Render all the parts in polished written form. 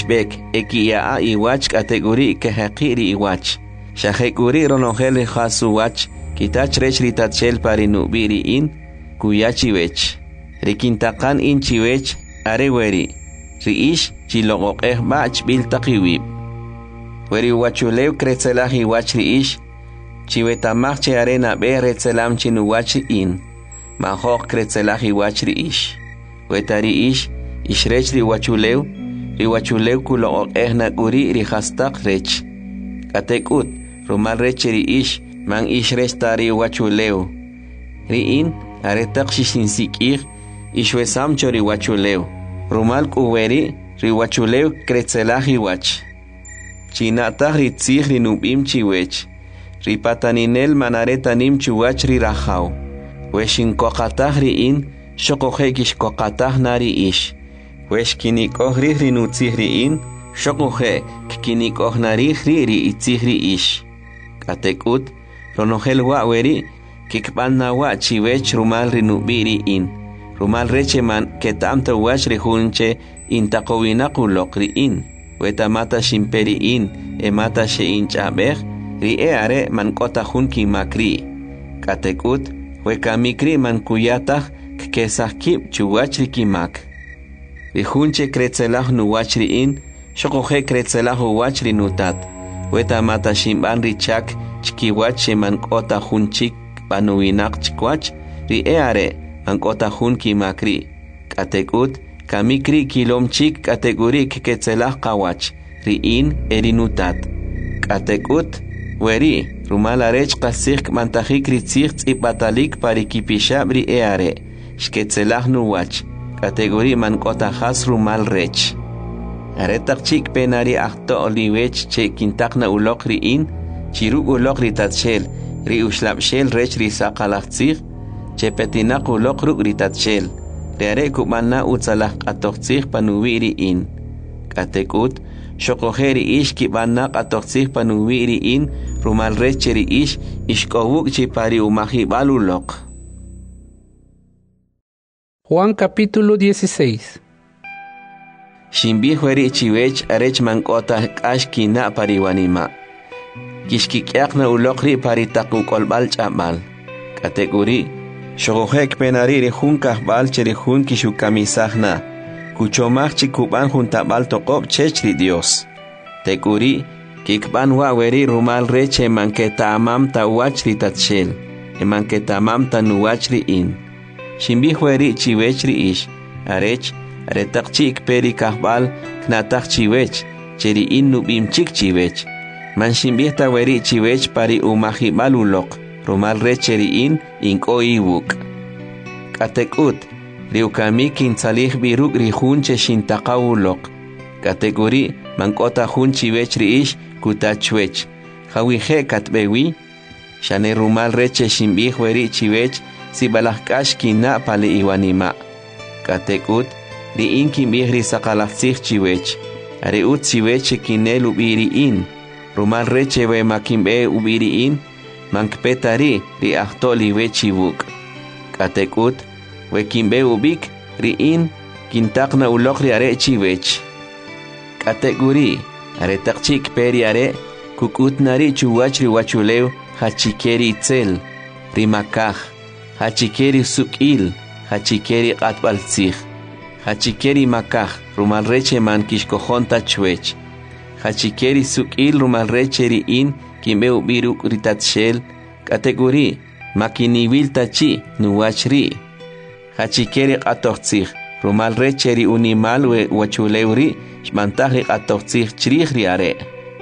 ishbek ekiyaa iwach kategori kehaqiri iwach shahekuri ronogel khasu wach kitach rech ritachel parinubiri in kuyachiwech rikintaqan in chiwech areweri riish chiloqoqeh bach biltaqiwib weri wachulew kretzelahi wach riish chiwetamach che arena be retzelam chinu wach in mahok kretzelahi wach riish wetari ish ishrech riwachulew kuloqoqeh naguri rihastaq rech katekut rumal rech riish man ishrech tari wachulew riin aretaq shishinsikir ishwesam chori wachulew rumal kuweri riwachulew kretzelahi wach chinataq ritzig rinubim chiwech ripataninel manaretanim chuwach rirajaw weshinkoqataq riin shoqojekish koqataq nari ish weshkinikoj rinutzig riin shoqoje kinikoj narij ri itzig ri ish katekut ronogel waweri kikbana wa chiwech rumal rinubiri in rumal recheman ketamta wach rihunche intaqowinaquloq riin wetamata shimperi in emata sheinch'abej ri'eare man k'otajun kimakri katekut wekamikri man kuyataj kkesajkib chuwach rikimak rihunche kretzelaj nuwach riin shoqoje kretzelaj uwach rinutat wetamata shimban richak chkiwach sheman k'otajun chik panuwinaq chikwach ri'eare man k'otajun kimakri katekut kamikri kilom chik kategori ketzelaj qawach riin erinutat katekut weri rumal arech qasik mantajik ritzig tz'ipatalik parikipishab ri'eare shketzelaj nuwach kategori man k'otajas rumal rech aretaq chik penari ajto oliwech che kintaqna uloq riin chiruk uloq ritatshel riushlabshel rech risaqalajtzig che petinaq uloq ruk ritatshel reare kumana utzalaj q'atoqtzig panuwiri in katekut shoqojeri ish kibana q'atoqtzig panuwiri in rumal recheri ish ishk'owuk chipari umajib'al uloq. Juan capítulo 16. Shimbij weri chiwech arech mank'ota k'ax kina pariwanima kixkik'yaqna uloq ri paritaquk'olb'al ch'ab'al kategori shoqojek penari rihun kajb'al che rihun kixukamisajna kuchomaj chikub'an juntab'al toqob' chech ri Dios tek'uri kikb'an wa'weri rumal reche manketa'amam tawach ritatshel emanketa'amam tanuwach ri'in shimbij weri chiwech ri'ish arech aretaq chik peri kajb'al knataj chiwech che ri'in nub'im chik chiwech man shimbij taweri chiwech pari umajib'al uloq rumal reche riin ink'o iwuk katekut riukami kintzalij biruk rihun che shintaqaw uloq kategori mank'otajun chiwech riish kutachwech jawije katb'ewi shane rumal reche shimbij weri chiwech sibalaj k'ax kina pali iwanima katekut riin kinb'ij risaqalajtzig chiwech are'ut chiwech kinel ub'iri'in rumal reche wema kinb'e ub'iri'in mankpetari ri ahtoli wechibuk katekut wekimbe ubik riin kintaqna uloq ri are chiwech kategori are taqchik peri are kukutnari chuwach ri wachulew hachikeri itzel rimakaj hachikeri suk'il hachikeri q'atb'altzij hachikeri makaj rumal reche man kixkojonta chwech hachikeri suk'il rumal reche riin kimbe ubiruk ritatshel kategori makiniwil tachi nuwach ri hachikeri q'atoqtzij rumal recheri unimal we wachulewri shmantaj ri q'atoqtzij chrij ri are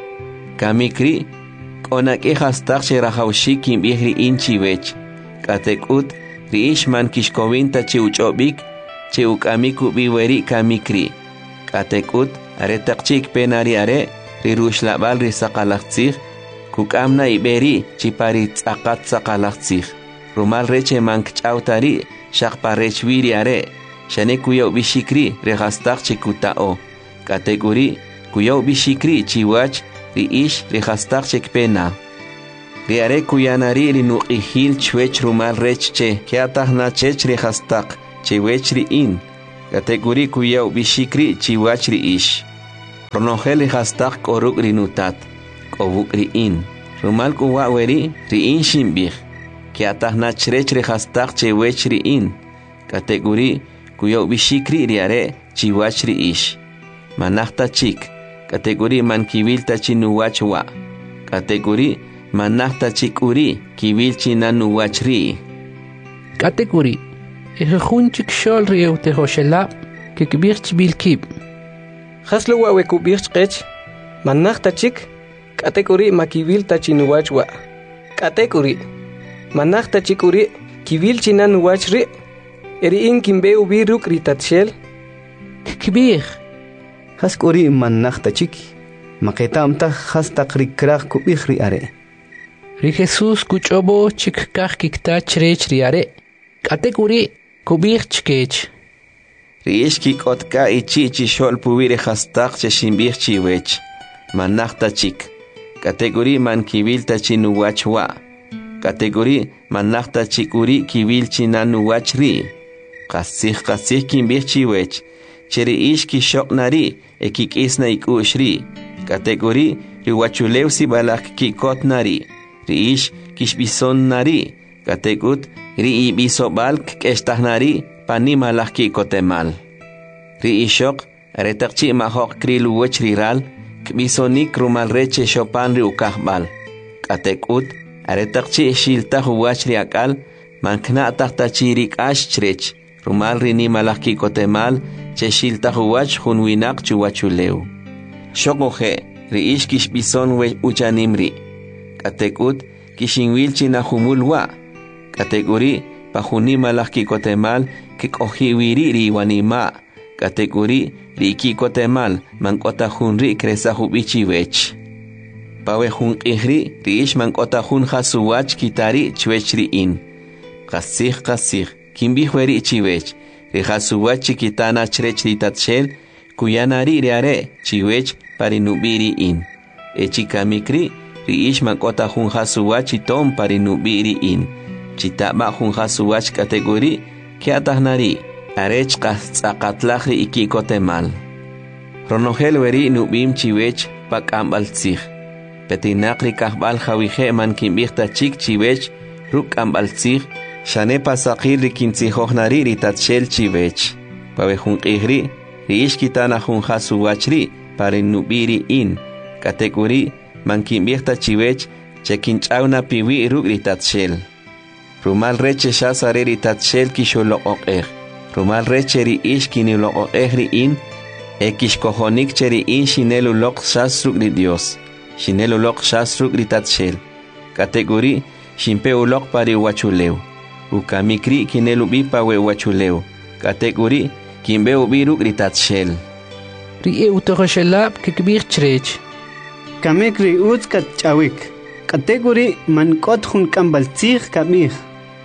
kamikri k'onak'ej hastaq xerajawxik kimb'ij ri'in chiwech katekut ri'ix man kixkowin tachi uch'ob'ik che uk'amik ub'iweri kamikri katekut aretaq chik penari are riruxlab'al risaqalajtzij kuk'amna iberi chipari tz'aqat saqalajtzij rumal reche man kch'awtari xaqparechwiri are xane kuyaw bixikri rejastaq chikuta'o kategori kuyaw bixikri chiwach ri'ix rejastaq chikpena riare kuyanari rinuq'ijil chwech rumal rech che keatajna chech rejastaq chewech ri'in kategori kuyaw bixikri chiwach ri'ix Ronogel hastak koruk rinutat, kobuk riin. Rumal kuwa weri riin shimbih. Kiatah na chrechre hastak chewech riin. Kategori kuyo bishikri riare chiwach riish. Manachta chik. Kategori man kivilta chinuwach wa. Kategori manachta chikuri kivil chinanuwach ri. Kategori Ejunchik shol rieu te hoshela que kibirch bilkib. Haslo wa we kubirch qech. Manachta chik. Kategori makivil tachinuwach wa. Kategori manachta chikuri kivil chinanuwach ri. Eri in kimbeu biruk ritatshel. Kibir. Haskori manachta chik. Maketamta hastak rikrak kubir riare. Ri Jesus kuchobo chik kah kikta chrech riare. Kategori kubirch kech. Riishki kotka ichi shol pubire hastak che shimbir chiwech. Manachta chik. Kategori man kivil tachinuwach wa. Kategori manachta chikuri kivil chinanuwach ri. Kasih kimbir chiwech. Cheri ishki shok nari ekik isna ikush ri. Kategori riwachulew si balak kikot nari. Riish kishbison nari. Kategut ri ibiso balk keshtah nari pani malak kikotemal. Riishok retakchi mahok kriluwech riral. Kbisonik rumal reche shopan ri ukahbal. Katekut aretakchi shilta huwach ri akal. Mankna tahtachirik ash chrech. Rumal rini malaki kotemal. Che shilta huwach hunwinak chuwachuleu. Shokoje riish kishbison we uchanimri. Katekut kishinwil chinahumulwa. Kategori pahuni malaki kotemal kikohiwiri riwanima. Kategori riki kotemal mankota hunri kresa hubichi wech. Pawe hun ihri riish mankota hun hasuwach kitari chwechri in. Kasih kimbi hueri chiwech. Rihasuwach chikitana chrech ritatshel kuyanari riare chiwech parinubiri in. Echikamikri riish mankota hun hasuwach itom parinubiri in. Chitaba hun hasuwach kategori kiatahnari. Arech kastzakatlahri ikikotemal. Ronogel weri nubim chiwech pakambal tzich. Petinakri kahbal jawije man kimbihta chik chiwech ruk ambal tzich. Shane pasakir rikintzihojnari ritatshel chiwech. Pavejun ihri riish kitana jun hasuwachri parinubiri in. Kategori man kimbihta chiwech chekinchauna piwi ruk ritatshel. Rumal reche shasare ritatshel kisholo okeh. Rumal recheri ish kiniloq ehri in. Ekishkohonik cheri in shinelulok shasruk ri Dios. Shinelulok shasruk ritatshel. Kategori shimpeulok pari wachuleu. Ukamikri kinelubi pawe wachuleu. Kategori kimbeu biruk ritatshel. Ri eutohoshelab kikbir chrech. Kamekri utskat chawik. Kategori mankot hun kambaltzich kamich.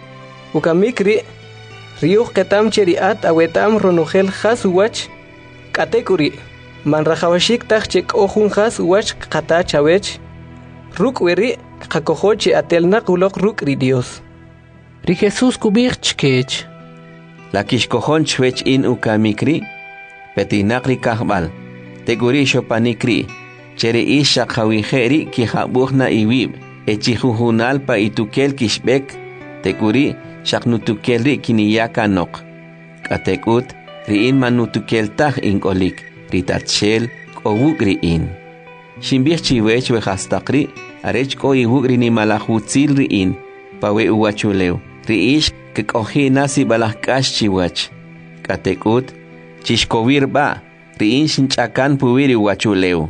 Ukamikri Riuh ketam cheriat awetam ronogel hasuwach. Kategori man rajawashik tachek ohun hasuwach kata chawech. Ruk weri kakohoche atelnak ulok ruk ri Dios. Ri Jesus kubirch kech. La kishkohon chwech in ukamikri. Petinakri kahbal. Teguri shopanikri. Cheri isha kawiheri kihabuhna iwib. Echihuhunal pa itukel kishbek. Teguri shaknutukelri kiniyaka nok. Katekut riin manutukeltah inkolik. Ritatshel kowuk riin. Shimbih chiwech wehastakri. Arech ko iwuk rini malahutzil riin. Pawe uwachuleu. Riish kikohina si balahkash chiwach. Katekut chishkowir ba. Riin shinchakan puwiri uwachuleu.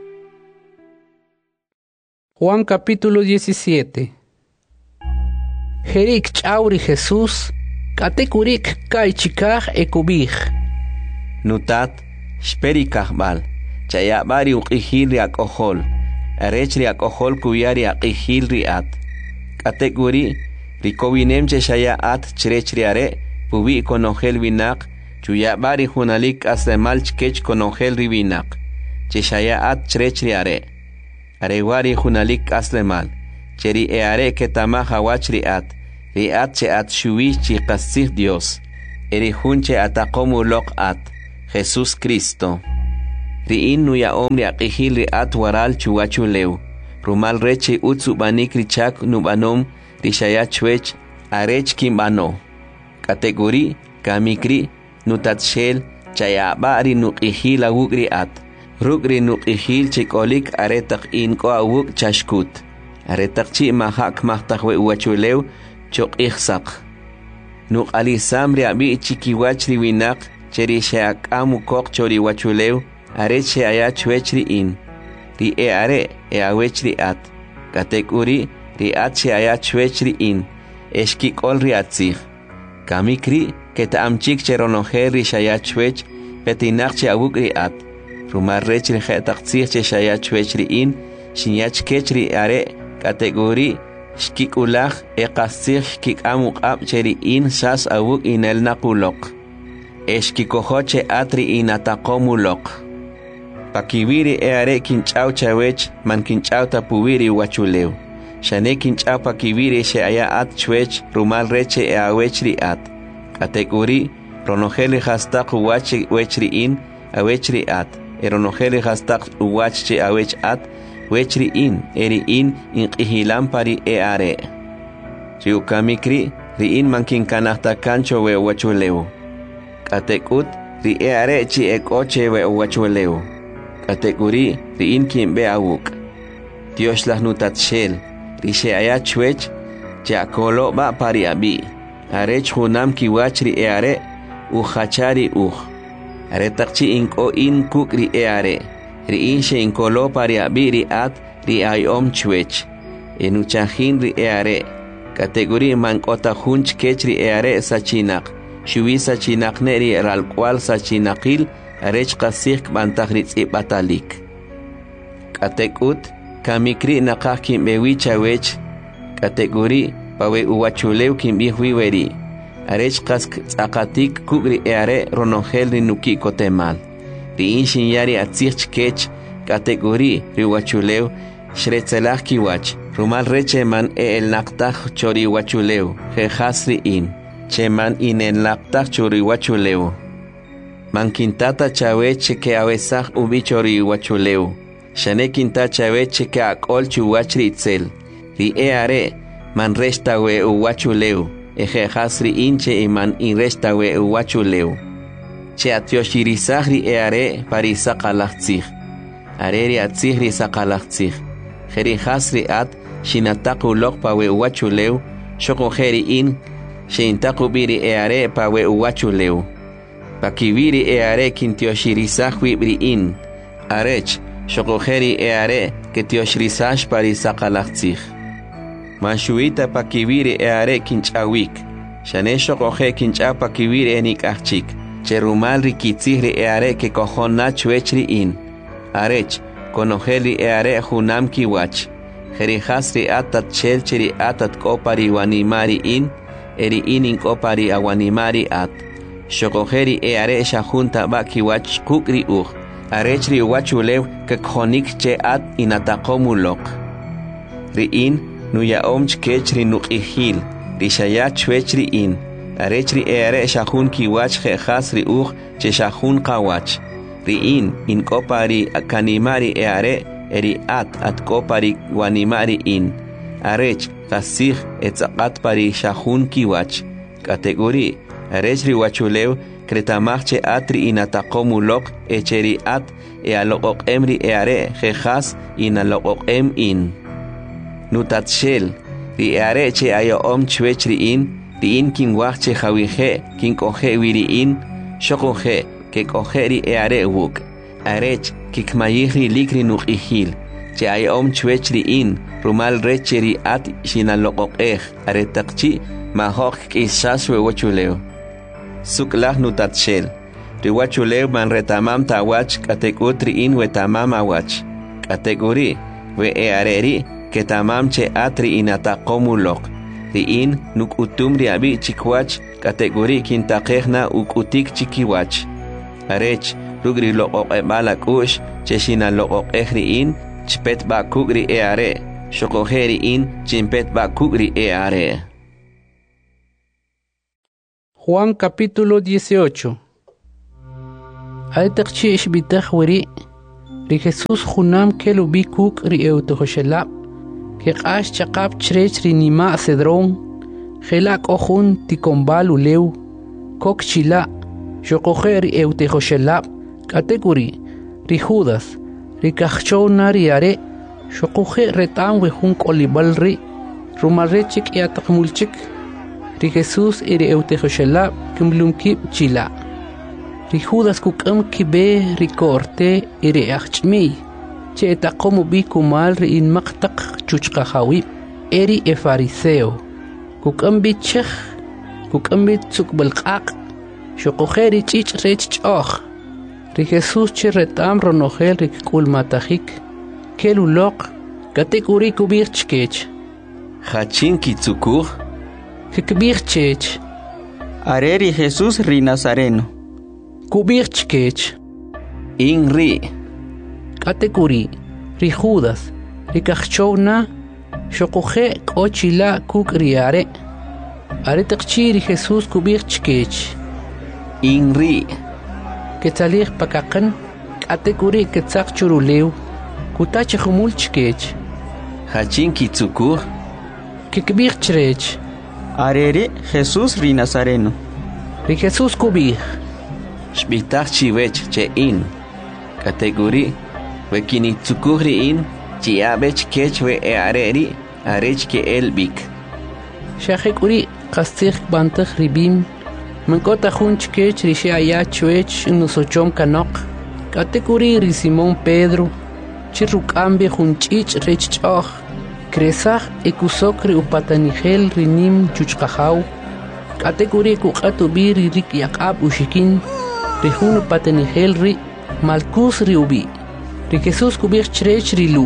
Juan capítulo 17. Jerik chauri Jesús, katekurik kaichikaj ekubij. Nutat, shperikajbal, chayabari uqihil riakohol, arech riakohol kuyari aqihil riat. Katekuri, rikowinem cheshaya at chrech riare, pubi konogel vinak, chuyabari hunalik asemal chkech konogel rivinak, cheshaya at chrech riare. Arewari hunalik aslemal. Cheri eare ketama hawach riat che at shuwi chi qasih Dios. Eri hunche atakomu lok at Jesús Cristo. ri'in nuya omri aqihil ri'at waral chuwachulew rumal reche utsu banik richak nubanom rishaya chwech arech kimbano kategori kamikri nutatshel chayabari nuqihil awugri at rugri nuqihil chikolik aretak inko awug chashkut aretak chi mahak mahtakwe uwachulew chok ihsak nuq alisamri abi chikiwachri winak cheri sheakamu kok chori wachulew are che aya chwechri in ri e are e awechri at kategori ri at che aya chwechri in eshki kolri atzig kamikri keta amchik cheronoheri shaya chwech petinak che awugri at rumar rechri khetaxig che shaya chwechri in shinyach kechri are kategori shkikulach e qasig kikamu qab cheri in sas awug inel naqulok eshkikohoche atri inataqomulok pakibiri e are kinchau chawech man kinchau tapuwiri wachulew shane kinchau pakibiri she aya at chwech rumal reche e awechri at kategori ronojeli hastaq uwache wechri in awechri at eronojeli hastaq uwache awech at wechri in eri in inqihilampari e are riukamikri ri in man kinkanahta kancho we wachulew katekut ri e are chi ekoche we wachulew kategori ri in kimbe awuk Dios las nutatshel ri she aya chwech chakolo ba pari abi arech hunam kiwach ri e are u khachari are takchi inko in kuk ri e are ri in she inkolo pari abi ri at ri ayom chwech enuchahin ri e are kategori mankota hunch kech ri e are sachinak shuisa chinakneri al cual sachinakil arech qasik bantagritz batalik katekut kamikri naqah kimbewi chawech kategori pawe uwachulew kimbihui weri arech qask tsaqatik kubri are ronongel rinuki kotemal ri inshin yari atzich kech kategori riwachulew shretzelach kiwach rumal reche man el naqtaj chori wachulew jehasri in cheman inen laptak churi wachuleu man kintata chaweche ke awesaj ubi chori wachuleu shane kinta chaweche ke akol chuwachri itzel ri e are man resta we uwachuleu eje hasri inche iman in resta we uwachuleu che atioshirisa ri e are parisa qalachtzig areri atzig ri saqalachtzig jeri hasri at shinataqu lokpa we uwachuleu shoko jeri in Sheintaqubiri e are pawe uwachuleu pakibiri e are kintioshirisash wibri in arech shokojeri e are ketioshirisash parisaqalachtzig manshuita pakibiri e are kinchawik shane shokoje kincha pakibiri enikachik cherumal rikitzigri e are ke kohonna chwechri in arech konojeli e are hunam kiwach jerihasri atat chelcheri atat kopari wanimari in eri inin kopari awanimari at shokojeri e are shahunta bakiwach kukri arechri wachulew kekhonik che at inataqomulok riin nuya omch kechri nuqihil rishaya chwechri in arechri e are shahun kiwach khasri che shahun qawach riin in kopari kanimari e are eri at kopari wanimari in arech qasig etzaqat pari shahun kiwach kategori arechri wachulew kretamach atri inataqomulok echeri at e aloqoq emri e are jejas inaloqoq em in nutatshel ri are che ayo om chwechri in ri in kin wachche jawije kin koje wiri in shokoje ke kojeri e are wuk arech kikmayihri likri nuqihil che ayo om chwechri in rumal recheri at shinaloqoq are taqchi mahok kisaswe wachulew suklah nutatshel riwachulew man retamam tawach kategori in wetamam awach kategori we e areri ketamam che atri inataqomulok ri in nukutum ri abi chikwach kategori kintaqehna ukutik chikiwach arech rugri loqoq balakush cheshina loqoq ri in chpet ba kugri e are shokojeri in chimpet ba kugri e are. Juan capítulo 18. Aitakchi ishbitah weri ri Jesús junam kelu bi kuk ri eutohoshelab que qash chaqab chrech ri nima cedrón gelak ojun tikombal uleu kok chila shokoje ri eutohoshelab kategori ri Judas ri kachona ri are shokoje retan wejun kolibal ri rumarechik yataqmulchik ri Jesús iri eutohoshelab kimlumkib chila ri Judas kukam kibe ri korte iri achmi che taqomu bi kumal ri in maqtaq chuchqahawi eri e fariseo kukam bi chekh kukam bi tsukbalqaq shoqokheri chich rech chokh ri Jesús che retam ronogel ri kul matajik keluloq kategori kubir chkech Hachin kitsukur kibir chech Areri Jesús ri Nazareno kubir chkech Inri kategori ri Judas ri kachona shoqoje kochila kuk riare are taqchi ri Jesús kubir chkech Inri Ketzalir pakaqan kategori ketzaq churuleu kutach khumul chkech Hachin kitsukur kibir chrech Areri Jesús ri Nazareno ri Jesús kubir Shbitach chiwech che in Kategori Wekini tsukuri in Chiabech kech we areri arech ke elbik Shahekuri qastikh bantakh ribim Mankota junch kech rishi aya chwech nusochom kanok Kategori ri Simón Pedro Chirukambe junchich rech chokh Kresach ekusokri upatanigel rinim chuchqahaw Kategori kuqatu biri rik yaqab ushikin Rihun upatanigel ri Malkus ri ubi ri Jesús kubir chrech ri lu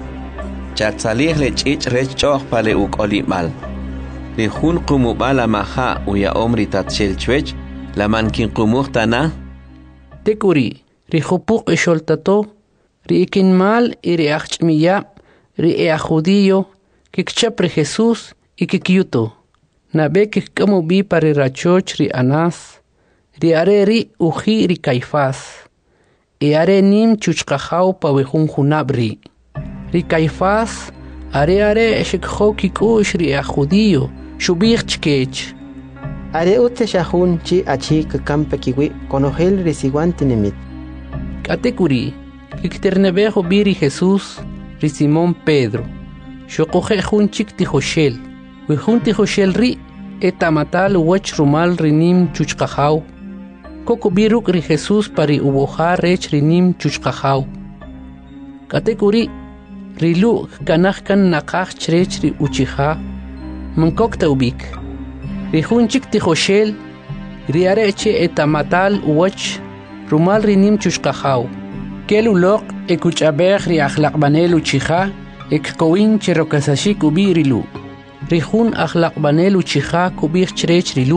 Chatzalir le chich rech choch pale ukolimal Ri jun qumubala maha uya omri tatshel chwech la mankin qumuhtana Tekuri ri khupuk esholtato ri ikinmal iri achmiya ri judío kikchap ri Jesús ikikyuto nabe kikamu bi pari rachoch ri Anás ri are ri uji ri Caifás are nim chuchqahaw pawejun junabri ri Caifás are shikho kikush ri judío shubir chkech Are utse shahun chi achi kampe kiwi konogel resiwantinimit Kategori kikternebejo biri Jesús ri Simón Pedro shoqoje jun chik tijoshel we jun tijoshel ri etamatal wach rumal rinim chuchqahaw Koko biruk ri Jesús pari ubojar rech rinim chuchqahaw Kategori rilu kanajkan naqaj chrech ri uchiha mankokta ubik ri jun chik tijoshel ri areche etamatal wach rumal rinim chuchqahaw Keluloq ekuchabej ri akhlaqbanel uchiha ekkowin cherokasashik ubirilu Rihun akhlaqbanel uchiha kubir chrech rilu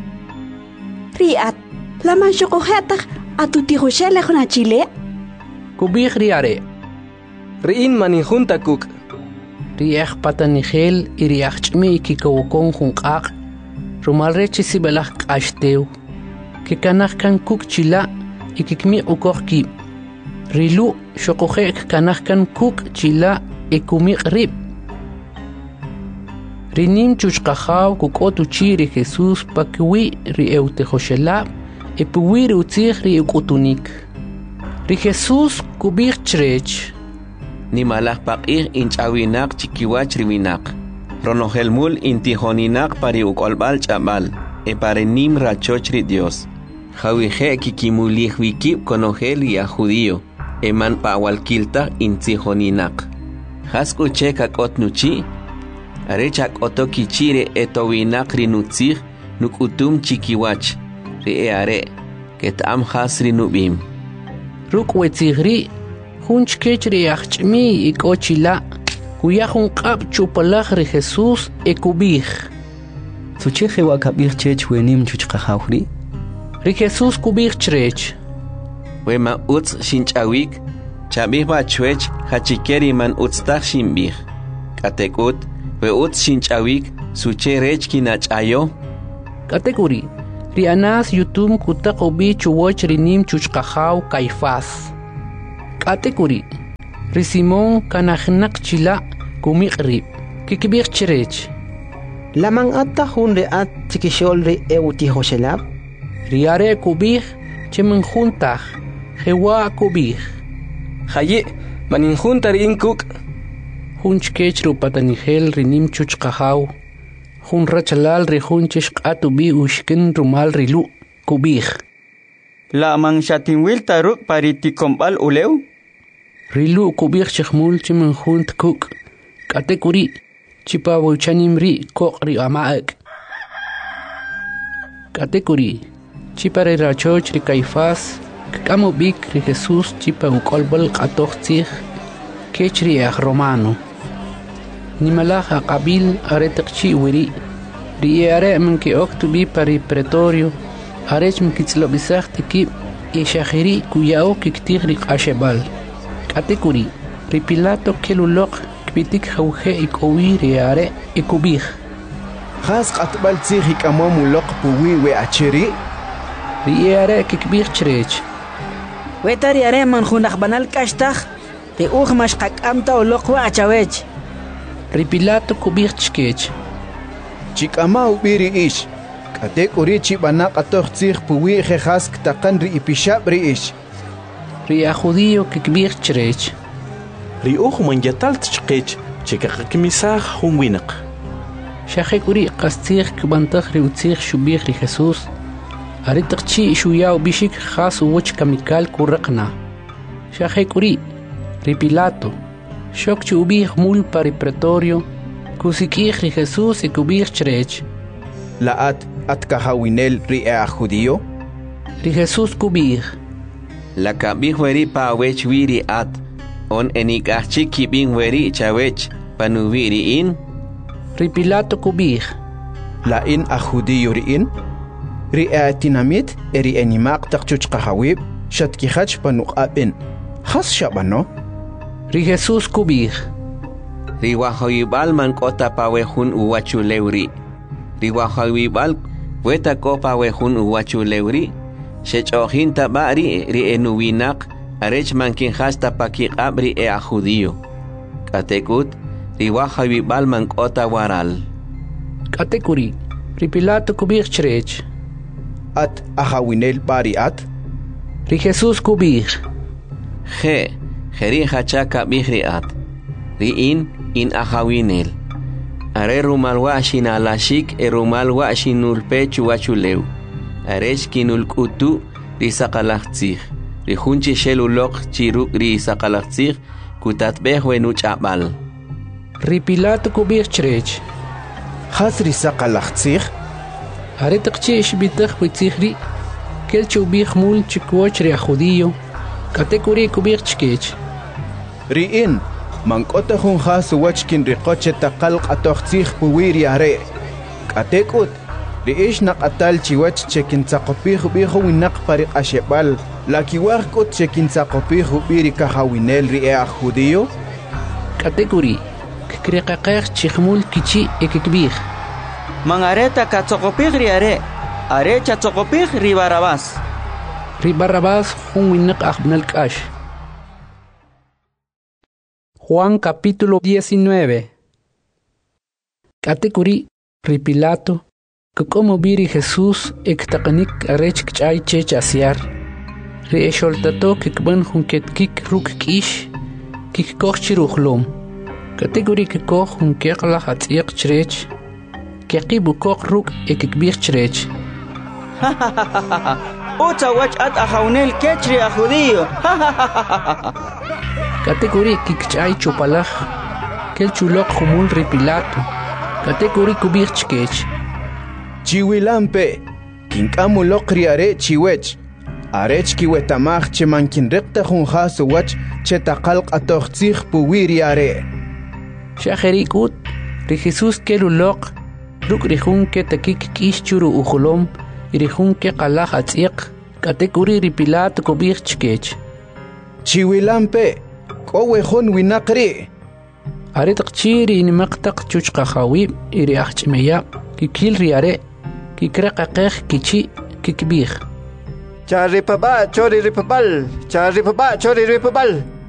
Riat Laman shokohetak atutijoshel ejna chile kubir riare Riin manijun takuk Riach patanigel iriach chmi kikawokon junqaq rumal rechi sibelaj qashteu kikanaj kan kuk chila ikikmi ukoqki Rilu shokohek kanajkan kuk chila ekumi rib Rinim chuchqahaw kukotu chiri Jesús pakwi ri eutehoshelab epuwi ri utzig ri ukutunik Ri Jesús kubir chrech Ni malaj paqir inchawinak chikiwach riwinak Ronohelmul intihoninak pari ukolbal chabal e pare nim rachoch ri Dios Jawije kikimulih wikib konogel ya judío Eman pawalkilta intihoninak Hasku cheka kotnuchi Arechak otokichire etowinak rinutzig nukutum chikiwach ri eare ketam hasri nubim Ruk wetzigri Junch kechri achmi ikochila kuyajun qab chupalaj ri Jesús ekubij Sucheje wakabir chech wenim chuchqahawri Ri Jesús kubij chrech Wema utz shinchawik chabih ba chwech hachikeri man utztach shimbih Katekut we utz shinchawik suche rech kinachayo Kategori Ri Anás yutum kutaqobi chuwoch rinim chuchqahaw Caifás Katekuri. Risimon kanahnak chila kumikri. Kikibir chirech. Laman atta hun reat chikishol ri euti hoshelab. Riare kubir chemen juntah. Jewa kubir. Haye, manin juntar inkuk. Hunchkech rupatanigel rinim chuchkahaw. Hun rachalal ri hunchish atubi ushkin rumal rilu kubir. La man shatinwil taruk pariticombal uleu. Rilu kubir chikmul chemen junt kuk. Katekuri. Chipa wuchanim ri kok ri amaak. Katekuri. Chipa ri rachoch ri kaifas. Kamo bik ri Jesus chipa ukolbal katochtzich. Kech ri romano. Nimalaha qabil aretakchi wiri. Ri are men ki oktubi pari pretorio. Arech men kitzlobisach tiki. Ishahiri kuyao kiktir ri qashebal. Katekuri. Ri Pilato kelulok. Bitik hauhe ikowi riare ikubih. Khas qatbal tsihi kamomu loq puwi we achiri. Riare kikbih chrech. Wetari are man khunakh banal kashtag. Te mash qakamta uloq wa achawech. Ripilato kubih chkech. Chikama ubiri ish. Katek urichi banak atoh tsih puwi khas ktaqan ri ipishab ri ish. Ria judío kikbih chrech. ريوخ من جتال تشقيج تشكك مساخ هونوينق شاخك وري قستيخ كبانتخ ريوتسيخ شبيخ لخصوص أريدك تشي شوياو بيشيك خاص ووش كميكال كورقنا شاخك وري ريبيلاتو شوك شوبيخ مول باري بريتوريو كوسيكيخ لخصوص كوبيخ تشريج لات أتكهاوينيل رئا خوديو لخصوص كوبيخ لكا بيخ وري باويش ويري آت on enik achiki bin weri chawech panuviri in Ripilato kubih la in ajudiyo in riatinamit eri animaq taqchuch qahawib shatki khach panuqabin khas shabano ri Jesus kubih riwahoyibal man kota pawehun uwachu lewri riwahoyibal weta ko pawehun uwachu lewri shechohin tabari ri enuwinaq Arech mankin hasta paki abri a judío. Katekut, riwaja vibal man kota waral. Katekuri, ripilato kubir chrech. At ahawinel bari at. Ri Jesus kubir. Jeri hachaka bihri at. Ri in ahawinel. Are rumal washin alashik rumal washin ulpechu wachuleu. Arech kinul kutu risakalachtzich. Rihunchi shelulok chiruk ri sakalaktsir kutatbeh wenuch abal. Ripilato kubir chrech. Khas ri sakalaktsir. Aretakchi ishbitach witzihri. Kel chubih mul chikwoch ri judío. Katekuri kubir chkech. Ri in mankota hun khas wachkin ri qoche taqalq atoxtsih puwiri are. Katekut ri ish naqatal chiwach chekin tsaqopih bihu winaq pariq ashebal. La kiwarkot chekin tsaqopih biri kahawinel ri judío. Katekuri kikriqaqeq chikhmul kichi ekikbih. Mangareta katsokopih ri are chatsokopih ri Barabás. Ri Barabás hun winaq akhbnal kash. Juan capítulo 19. Katekuri ri Pilato como biri Jesús ektaqanik arech kchay chech asiar. Ri esholtato kikban junket kik ruk kish kik koch chiruchlom. Kategori kikoch junket la hatsiq chrech kiqibu koch ruk ekikbir chrech. Uta wach at ahawnel kechri a judío. Kategori kikchay chupalaj kel chulok humul ri Pilato. Kategori kubir chkech. Chiwilampe kinkamu lokri are chiwech. Arech kiwetamach che mankin rekta hun khasu wach che taqalq atoxtzih puwiri are. Shaherikut ri Jesus kelulok ruk rihun ke takik kish churu ukhulom rihun ke qalaj atziq katekuri ri Pilato kubir chkech. Chiwilampe kowe hun winaqri. Aritaqchiri nimaqtaq chuchqa khawib iri ahchmeya kikil ri are kikraqaqeq kichi kikbih. Charipaba, chori ripabal, charipaba, chori ripabal.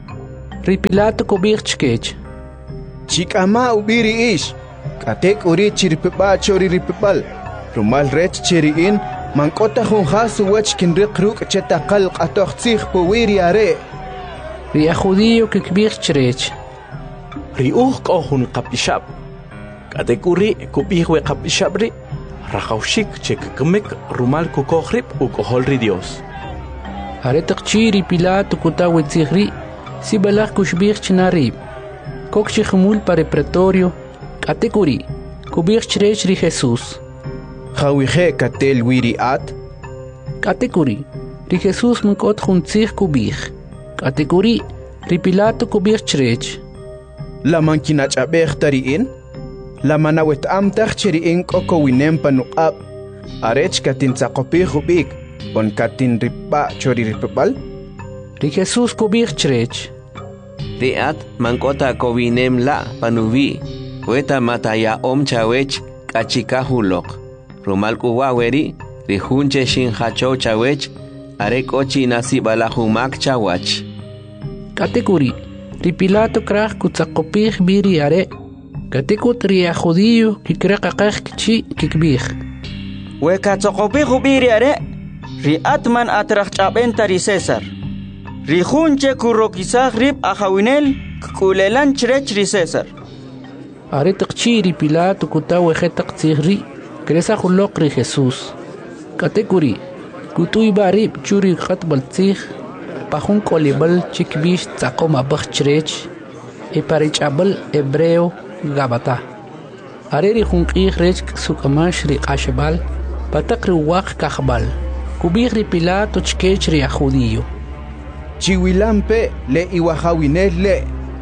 Ri Pilato kubich chkech. Chikama ubiri ish. Katek uri chiripeba chori ripebal. Rumal rech chiriin. Mankota junjasu wach kinrik ruk chetakal qatoxtzig powiri are. Ri a judío que kubich chrech. Ri kohun kapishab. Katekuri kubihwe kapishabri. Rajaushik chekkemek rumal kukohrip ukoholri Dios. Aretak chiri Pilato kutawe zigri. Si balak kushbich chnarib. Kokchi khmul pare pretorio. Katekuri kubich chrech ri Jesús. Jawije katel wiri at. Katekuri ri Jesús mkot juntzig kubich. Katekuri ri Pilato kubich chrech. La mankinach abech tariin. La manawet amtach chiriin koko winem panuqab. Arech katin tsaqopih ubik. On katin ripa chori ripapal. Ri Jesús kubich chrech. Riat mankota kowinem la panuvi. Weta mataya chawech kachikahulok. Rumal kuwaweri rihunche shin hacho chawech. Arek ochi nasi balahumak chawach. Katekuri ri Pilato krach kutzaqopih biri are. Katekut ri a judío ki krakaqaj kichi kikbih. Weka tsaqopih biri are. Ri atman atrach chabenta ri César. Ri hunche kurokisaj rib ajawinel kulelan chrech ri César. Are taqchi ri Pilato kutawe jetaq tzigri. Kresa hulok ri Jesús. Katekuri kutuy barib churi khatbal tzig. Pajun kolibal chikbish tzaqom abach chrech. E parichabal hebreo gabata. Are ri hunqih rech sukamash ri qashbal. Patak ri waq kahbal. Kubih ri Pilato chkech ri a judío. Chiwilampe le iwahawinel le.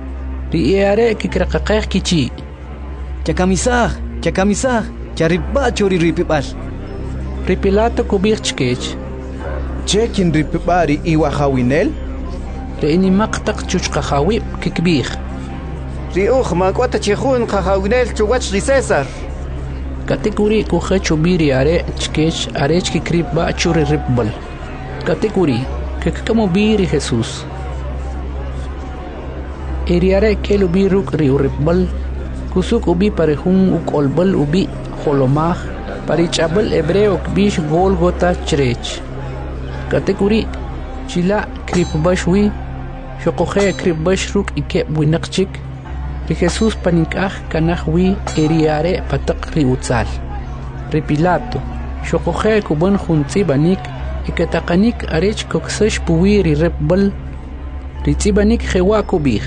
Ri eare kikrakaqeh kichi. Chakamisaj, charipa chori ripipal. Ri Pilato kubih chkech. Chekin ripipari iwahawinel. Ri inimaqtaq chuchqahawib kikbih. Ri makwata chihun qahawinel chuwach ri César. Katekuri kuhachu biri are chkech arech kikripba churi ripbal. Katekuri kekamo biri Jesús. Eriare kelu biruk ri uripbal. Kusuk ubi parehun ukolbal ubi holomah. Parichabal hebreo kbish Golgota chrech. Katekuri chila kripbashwi. Shokohe kripbash ruk ikeb winakchik. Ri Jesús panikaj kanahwi eriare patak ri utzal. Ri Pilato shokohe kuban junzi banik ikatakanik arech koksash puwi ri repbal. Ri tzibanik jewa kubih.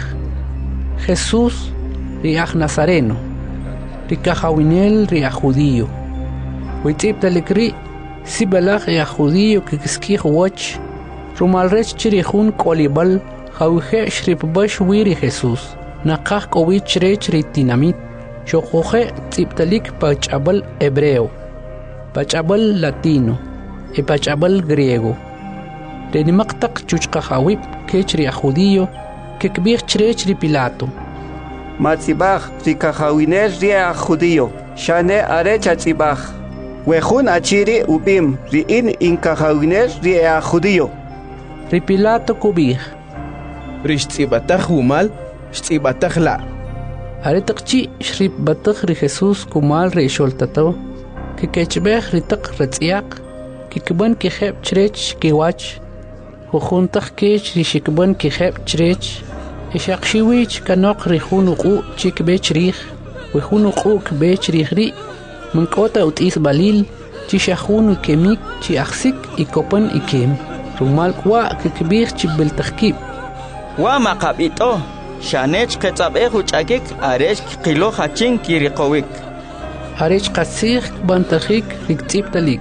Jesús ri aj Nazareno. Ri kahawinel ri a judío. Witzib talikri si balaj ri a judío kikiskih wach. Rumalrech chirihun kolibal jawije shripbash wiri Jesús. Naqaj kowich rech ri tinamit. Shokoje tzibtalik pachabal hebreo. Pachabal latino. E pachabal griego. Renimaqtaq chuchqahawib kech ri a judío. Kekbih chrech ri Pilato. Matzibaj ri kahawinel ri a judío. Shane are chatzibaj. Wejun achiri ubim ri in kahawinel ri a judío. Ri Pilato kubih. Rishtsibataj umal. Shtsibataj la. Aretaqchi shrip bataj ri Jesús kumal ri sholtato. Kekechbeh ri taq retziaq. Kikban kiheb chrech kiwach. Hujuntaq kech ri shikban kiheb chrech. Ishaqshiwich kanok ri hunuqu chikbech rih. Wihunuqu kbech rih ri. Mankota utis balil. Chishahunu kemik chi aksik ikopan ikem. Rumal kwa kikbih chibiltakib. Wa maqabito. Shanech ketzabeh uchakik arech qilo hachin kiriqowik. Arech qasig bantajik riktibtalik.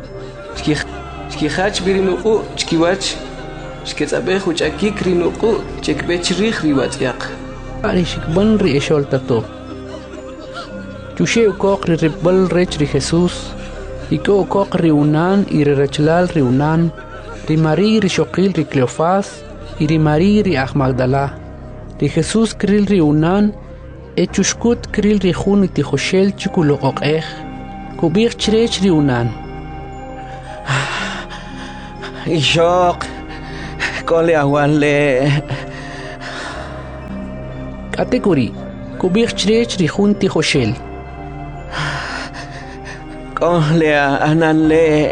Shkihach birinuqu chkiwach. Shketzabeh uchakik rinuqu chekbech rih riwatzyak. Arech ban ri esholtato. Chushe ukok ri ribbal rech ri Jesús. Iko ukok ri unan y ri rechlal ri unan. Ri Mari ri Shoqil ri Cleofas. Y ri Mari ri Magdala. Ri Jesús kril ri unan. Echushkut kril ri jun iti Joshel chikulo okeh. Kubir chrech ri unan. Ishok. Kole awale. Kategori, kubich chrech rihun tijoshel. Kohlea ananle.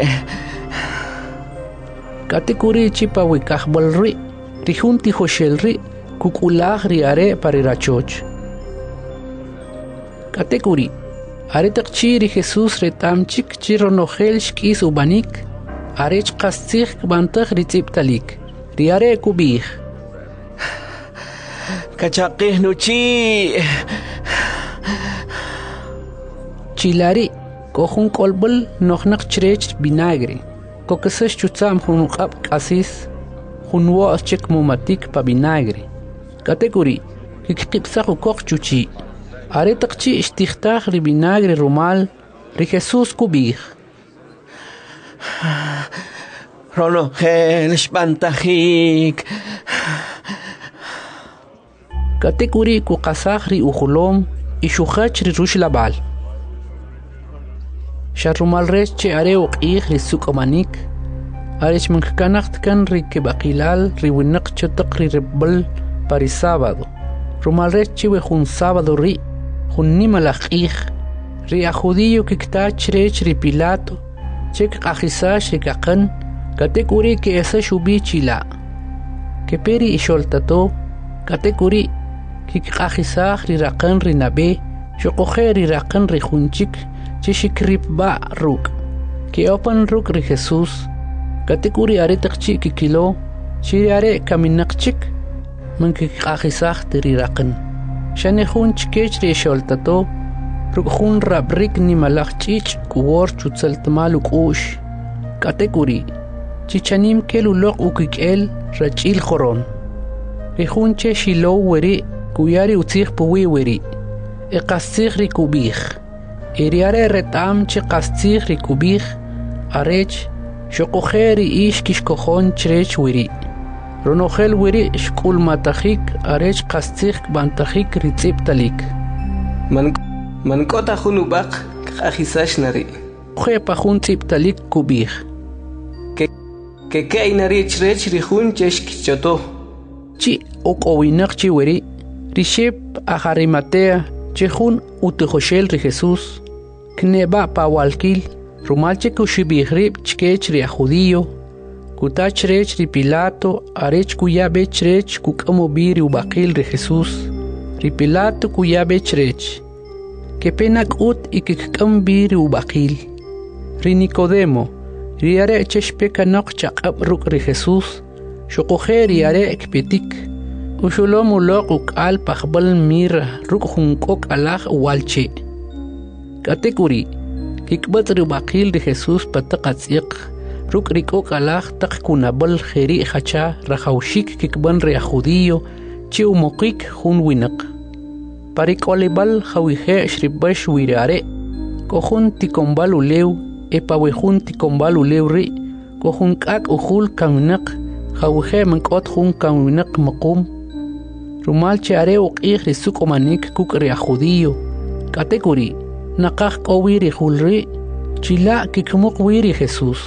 Kategori chipa wikahbalri, rihun tijoshelri, kukulah riare parirachoch. Kategori, aretakchi ri Jesus retamchik chironogel shkis ubanik, arech kastik bantag ritiptalik, riare kubih. Kachaqih nuchi. Chilari, kohun kolbol nochnak chrech binagri. Kokesesh chutzam hunukap kasis, hunwo chek mumatik pa binagri. Kategori, kikipsak ukok chuchi. Aretakchi istichtag ri binagri rumal, ri Jesus kubih. Ronogel shpantajik. Kategori kukasag ri uhulom, ishuchach ri rush labal. Sharumal rech che are uqih ri sukomanik, arech mankanacht kan ri kebaqilal ri winak chotak ri rebel pari sábado. Rumal rech che we jun sábado ri, jun nimalaqih, ri a judío kiktach rech ri Pilato, chek ajisash ri kakan, kategori ke esa shubi chila. Ke peri isholtato, kategori kikajisaj ri rakan ri nabe, shokoje ri rakan ri junchik, Chishikrip ba ruk, que opan ruk ri Jesus, kategori aretakchi kikilo, chiriare kaminakchik, mankikajisaj tiri rakan. Shanehun chikech ri sholtato, rukhun rabrik ni malachchich kuwor chutsaltmaluk ush. Kategori, chichanim kelulok ukikel rachil khoron. Rihun che shilo weri, kuyari utzich puwi weri, eqasich ri kubich. Iriare retam che qastig ri kubih arech shoqojer ish kishkojon chrech wiri ronogel wiri shkul matajik arech qastig bantajik ritziptalik man kota hunubaq ajisash nari khe pa hun tziptalik kubih ke inari chrech ri hun cheshkichoto chi okowinak chi wiri rishep ajarimatea chehun utijoshel ri Jesus Kneba pa walkil, rumalche kushibirib chkech ri a judío, kutach rech ri Pilato, arech kuya bech rech kukamo biri ubakil ri Jesus, ri Pilato kuya bech rech, que penak ut ikikam biri ubakil, ri Nicodemo, ri are cheshpeka nok chakab ruk ri Jesus, shokoje ri are ekpetik, ushulom ulok ukal pachbal mira ruk hunkok alah walche. Kategori, kikbat ribakil ri Jesus pataqatsiq, ruk rikok alah tak kunabal kheri hacha rahawshik kikban ri judío, chi umokik hun winak. Parikolibal hawije shribash wirare, kohun tikombal ulew, epawehun tikombal ulew ri, kohun kak uhul kaminak, hawije mankot hun kaminak makum. Rumal cheare uqih ri sukomanik kuk ri judío. Kategori, Nakaj kowiri hulri, chila kikmuk wiri Jesús.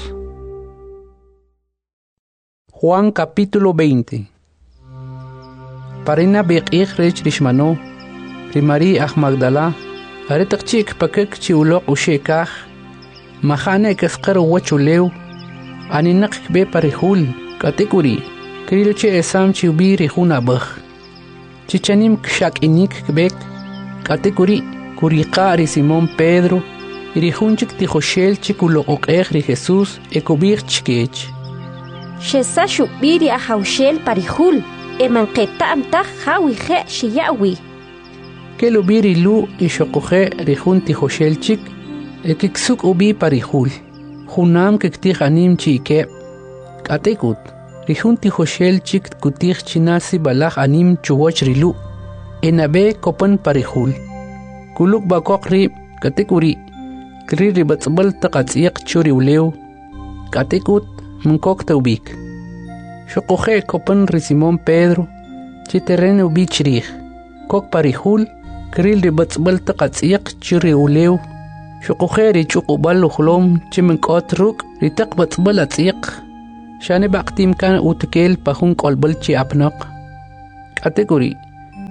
Juan capítulo 20. Parina biqih rech rishmano, rimari ah Magdala, aretakchik pakek chiulok ushekaj, mahane keskar wachulew, aninak be parihul, kategori, krilche esam chiubiri hunabaj. Chichanim kshak inik kbek, kategori, Kuriqari Simón Pedro, irihunchik tijoshel chikuloqoqej ri Jesus ekubir chkech. Shesa shubiri a haushel parihul, emanqeta amtaj hawije shiyawi. Kelubiri lu ishoqoje rihun tijoshel chik, ekiksuk ubi parihul. Junam kektij anim chike. Katekut, rihun tijoshel chik kutij chinasi balaj anim chuwoch rilu. Enabe kopan parihul. Kuluk bakok rib, kategori, kri ribatsbal taqatsiq churi ulew, katekut, mnkok taubik. Shokoje kopan ri Simón Pedro, chiterren ubich rih, kok parihul, kri ribatsbal taqatsiq churi ulew, shokoje ri chukubal uhlom, chimenkot ruk, ri taqbatsbal atsiq, shane baktim kan utkel pahun kolbal chi apnaq. Kategori,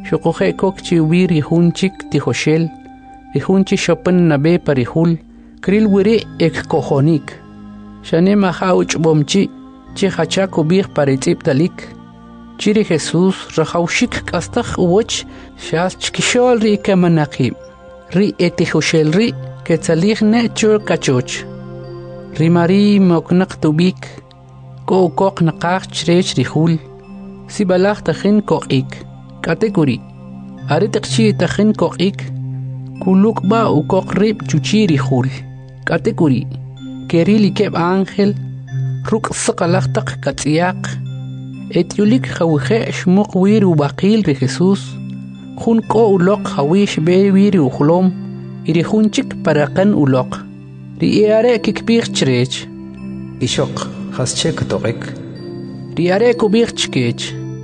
Xokoje kok chiwi rihunchik tijoshel. Rihunchi shopen nabe parihul. Kril wiri ek kohonik. Shane maha uchbomchi. Chi hacha kubir paritip talik. Chiri Jesús rajaushik kastak uwach. Shal chkishol ri kamanakib. Ri etijoshel ri. Ketzalich ne chur kachoch. Ri mari moknak tubik. Ko kok nakach chrech rihul. Si balach tachin kokik. Kategori. Aritakchi tachin kokik. Kuluk ba u kok rib chuchi rihul. Kategori. Kerili keb ángel. Ruk sakalach tak katziak. Etiulik khawije shmuk wir u baqil ri Jesús. Khun ko ulok khawish be wir u khulom. Iri khunchik parakan ulok. Ri iare kikbir chrech. Ishok. Hasche katorik. Riare kubir chkech.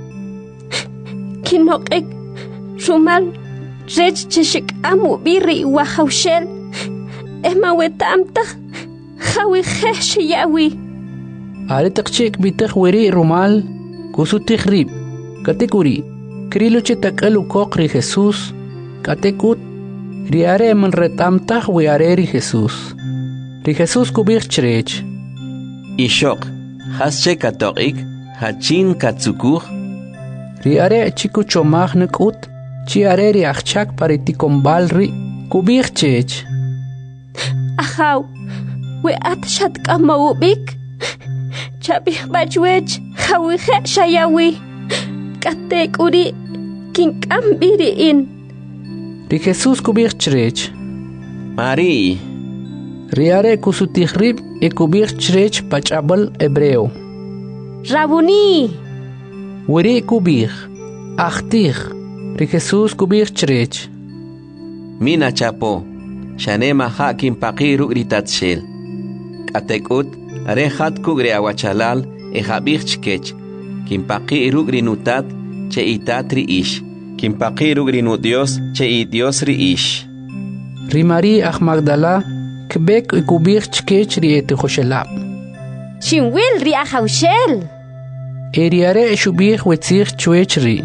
Kinokek. Rumal. Rech cheshik amu biri wahaushel. Ema wetamta. Khawi khesh yawi. Are takchek bitakh weri rumal. Kusutik rib. Kategori. Kriluche takalu kokri Jesús. Katekut. Riare man retamta wiare ri Jesús. Ri Jesús kubir chrech. Ishok, hasche katorik, hachin katsukur. Riare chiku chomach nekut, chiare ri achchak pariticombal ri, kubir chech. Ahaw, we atshat kamawubik. Chabih bachwech, hawihe shayawi. Katek uri, kinkam biri in. Ri Jesús kubir chrech. Mari. Riare kusutihrib e kubir chrech pachabal hebreo. Rabuni. Wiri kubir. Achtir. Ri Jesús kubir chrech. Mina chapo. Shanema hakim paqiru gritatshel. Katekut rehat kugre awachalal e habir chkech. Kim paqiru grinutat che itatri ish. Kim paqiru grinu Dios che i Dios ri ish. Rimari ach Magdala. Kbek y kubir chkech ri etijoshela. Shinwil ri ahaushel. Eriare shubir wetzir chwech ri.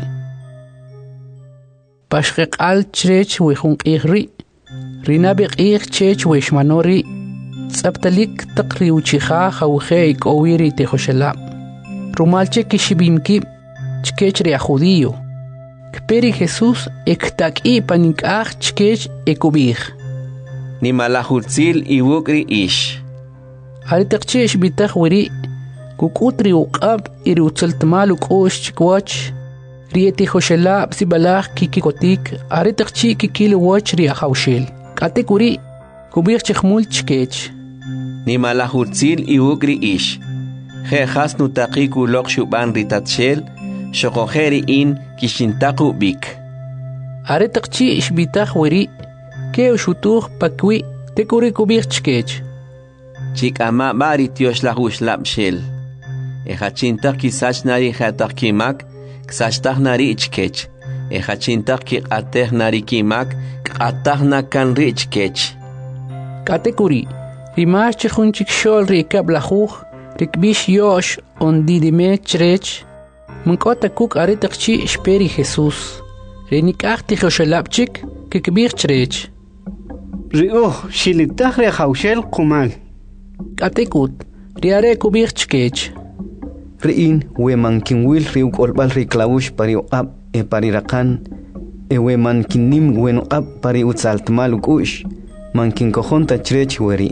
Pashkek al chrech wechunk ri. Rinabik chech weshmanori. Tzaptalik takri uchicha hauche ik owiri etijoshela. Rumalche kishibimki chkech ri ajudio. Kperi Jesús ektak i panik ach chkech ekubir. Ni malahutzil i wukri ish. Aritakchesh bitakh wiri. Kukutri uqab iri utzaltmal ukosh chikwach. Rieti hoshela psibalach kikikotik. Aritakchi kikil wach ri ahaushel. Katekuri kubir chkhmul chkech. Ni malahutzil i wukri ish. He hasnu taqiku lok shuban ritatshel. Shokoheri in kishintaku bik. Aritakchi ishbitakh wiri. Keo shutur pakwi tekuri kubir chkech. Chik ama bari tiosh la hush shel. E hachintak kisach nari hatak kimak, ksachtak nari ichkech. E hachintak ki ateh nari kimak, atah na kan richkech. Katekuri, rimash chunchik shol rikab la huch, rikbish yosh on didime chrech. Munkota kuk aritakchi shperi Jesús. Renikach tichoshelapchik, kikbir chrech. Rio, shilitach re haushel kumal. Katekut, riare kubir chkech. Riin, we mankin wil riuk olbal riklaush pari ab e pari rakan. E we mankin nim wenu ab pari utzalt malukush. Mankin kohonta chrech weri.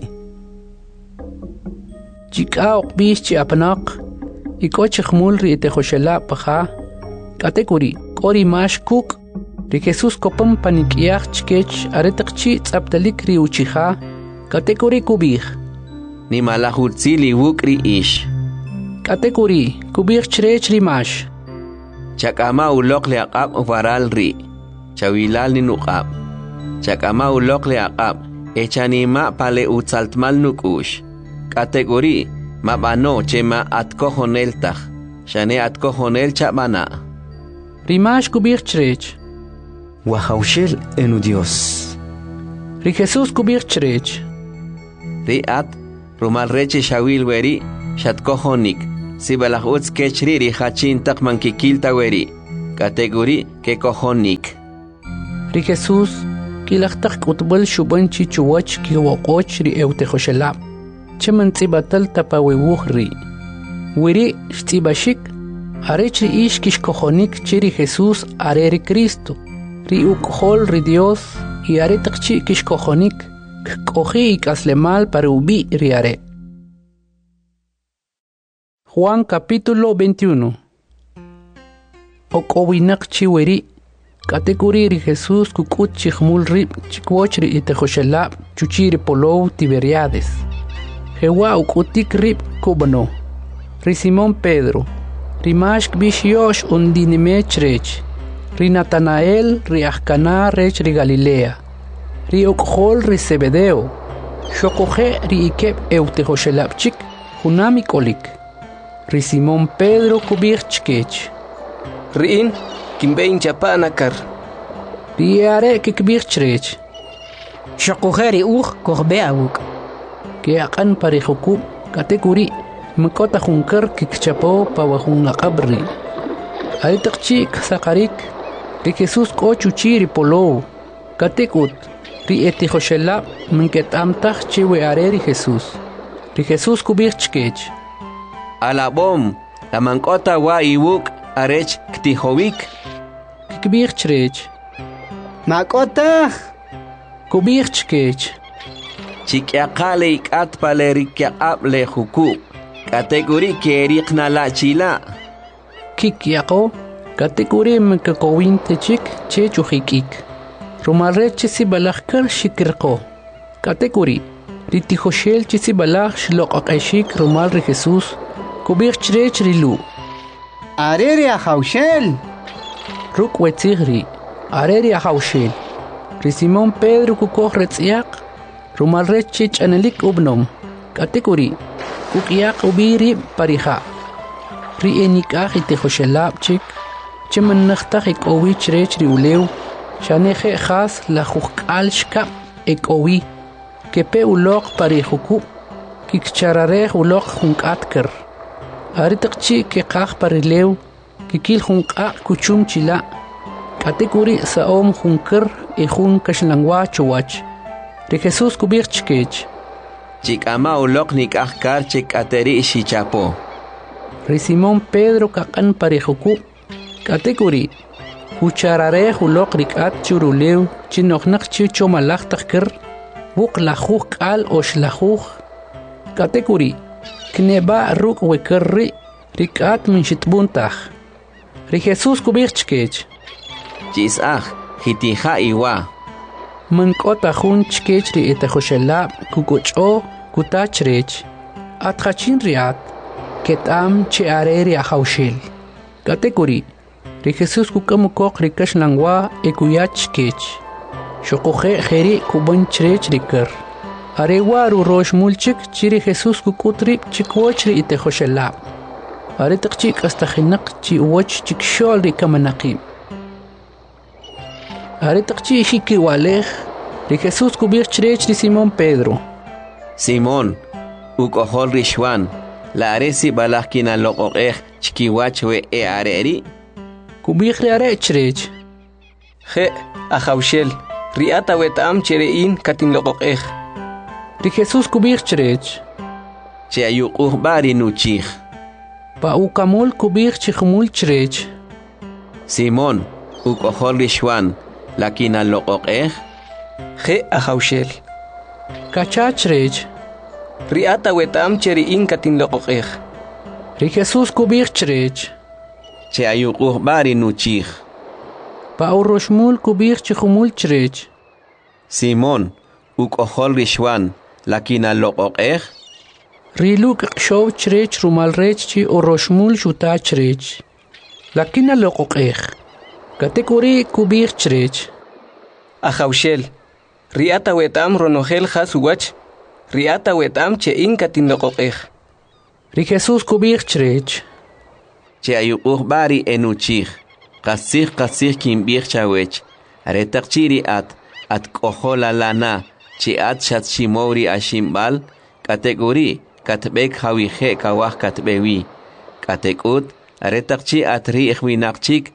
Chika okbish chi apnak. Ikoch khmul ri te khoshela paha. Katekuri, kori mash kuk. Ri Jesús kopam panikiach chkech aretakchi tzaptalik ri uchicha. Katekuri kubir. Ni malahutzil i wukri ish. Katekuri, kubir chrech rimash. Chakama ulok le aqab uvaral ri. Chawilal ni nuqab. Chakama ulok le aqab. Echanima pale utzaltmal nukush. Katekuri, mabano chema atkohoneltach. Shane atkohonel chabana. Rimash kubir chrech. Wahaushel enu Dios. Ri Jesús kubir chrech. Ri at rumal reche shawil weri shatkohonik. Si balahutz kechri ri hachin tak mankikilta weri. categori que cojonik. Ri Jesús kilachtak utbal shuban chichuwach kiwokoch ri eutejoshelab. Cheman tzibatal tapawewuh ri. Wiri shtibashik arech ri ish kishkojonik chiri Jesús are ri Cristo. Ri ukhol ri Dios y are takchi kishkojonik kkoji ikaslemal para ubi ri are. Juan capítulo 21. Okowinak chiweri kategori ri Jesús kukut chikhmul rib chikwoch ri itejoshelab chuchiri polou Tiberiades. Jewa ukutik rib kubano. Ri Simón Pedro. Ri mashk bishyosh undinime chrech. Ri Natanael ri Ahcana rech ri Galilea. Ri okhol ri Zebedeo. Shokoje ri ikeb eutejoshelabchik hunami kolik. Ri Simón Pedro kubir chkech. Riin kimbein chapanakar. Ri are kikbir chrech. Shokoje ri korbe awuk. Que akan parejokub kategori mkota junkar kikchapo pawahun laqabri. Ay takchi sakarik ri Jesús kochuchi ri polo katekut ri etijoshelab minket amtach chiwe are ri Jesús. Ri Jesús kubir chkech. Alabom la mankota wa iwuk arech ktihowik. Kikbir chrech. Makota kubir chkech. Chikyaqale ikat palerikyaqab le huku. Kategori keriqna la chila. Kikyaqo kategori mkakowin techik chechujikik. Rumarre chisi balakar shikirqo. Kategori ritijoshel chisi balak shloqaqashik rumal ri Jesús. Kubir chrech rilu. areri ajaushel. Ruk wetzigri. Areri ajaushel. Ri Simón Pedro kukoh retziaq. Rumal rechich anelik ubnom. Kategori kukiyak ubiri pariha. Ri enikah itejoshelab chik. Cheman nakhtak ikowi chrech ri ulew. Shaneje khas la jukal shkap ikowi. Kepe ulok parihuku. Kikcharare ulok junkatker. Aritakchi kekah parilew. Kikil junkak kuchum chila. Kategori saom junker ejun kashlangwa chowach. Ri Jesús kubir chkech. Chikama ulok nikahkar chikateri shichapo. Ri Simón Pedro kakan parejoku. Kategori hucharare ulok rikat churulew chinoknak chicho malak takker. Buk lajuj al osh lajuj. Kategori kneba ruk wekerri rikat minshitbuntach. Ri Jesús kubir chkech. Chisaj hitija iwa. Mankota jun chkech ri etejoshelab kukucho kutachrech. Atjachin riat ketam che areri ajaushel. Kategori ri Jesús kukamukok rikash langwa ekuyach chkech. Shokoje jeri kuban chrech rikar. Arewa ru rosh mulchik chiri Jesús kukutri chikwoch ri etejoshelab. Aretakchik hasta jinak chi uwach chikshol ri kamanaqim. Aretakchi shiki walej ri Jesús kubir chrech ri Simón Pedro. Simón, ukohol rishwan, la aresi balakina loqoqej chikiwach we areri. Kubir ri are chrech. Je ajaushel riata wetam cherein katin loqoqej. Ri Jesús kubir chrech. Che ayuquj bari nuchij. Pa ukamul kubir chikhmul chrech. Simón, ukohol rishwan, lakina loqoqej. Je ajaushel. Kachachrech. Riata wetam cherein katin loqoqej. Ri Jesús kubir chrech. Che ayuquj bari nuchij. Pa uroshmul kubir chikhmul chrech. Simón, ukohol rishwan, lakina loqoqej. Riluk show chrech rumal rech chi uroshmul shuta chrech. Lakina loqoqej. Kategori kubir chrech. Ajaushel. Riata wetam ronogel hasuwach. Riata wetam chein katin loqoqej. Ri Jesús kubir chrech. Che ayuquj bari enuchij. Qasij kimbir chawech. Aretakchiri at kohola lana. Chi at shatshimori ashimbal. Kategori katbek hawije kawah katbewi. Katekut aretakchi at riikhwinakchik